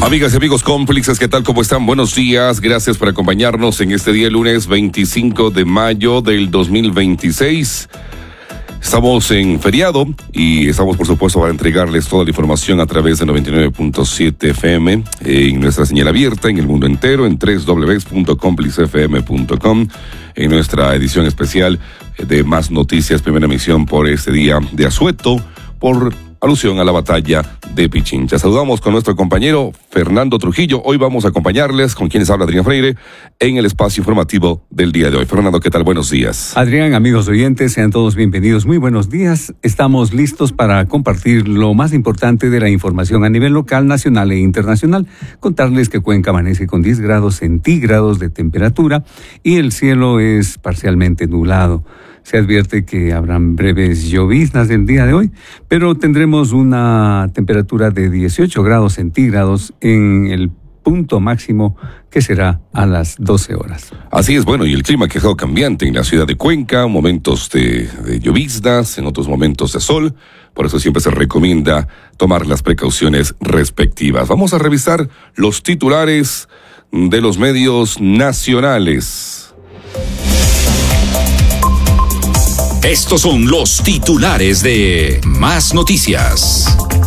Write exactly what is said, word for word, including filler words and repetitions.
Amigas y amigos cómplices, ¿qué tal? ¿Cómo están? Buenos días, gracias por acompañarnos en este día lunes veinticinco de mayo del dos mil veintiséis. Estamos en feriado y estamos por supuesto para entregarles toda la información a través de noventa y nueve punto siete F M, en nuestra señal abierta en el mundo entero, en doble u doble u doble u punto cómplice f m punto com, en nuestra edición especial de Más Noticias, primera emisión por este día de asueto, por alusión a la batalla de Pichincha. Saludamos con nuestro compañero Fernando Trujillo. Hoy vamos a acompañarles con quienes habla Adrián Freire en el espacio informativo del día de hoy. Fernando, ¿qué tal? Buenos días. Adrián, amigos oyentes, sean todos bienvenidos. Muy buenos días. Estamos listos para compartir lo más importante de la información a nivel local, nacional e internacional. Contarles que Cuenca amanece con diez grados centígrados de temperatura y el cielo es parcialmente nublado. Se advierte que habrán breves lloviznas el día de hoy, pero tendremos una temperatura de dieciocho grados centígrados en el punto máximo que será a las doce horas. Así es, bueno, y el clima ha quedado cambiante en la ciudad de Cuenca, momentos de, de lloviznas, en otros momentos de sol, por eso siempre se recomienda tomar las precauciones respectivas. Vamos a revisar los titulares de los medios nacionales. Estos son los titulares de Más Noticias.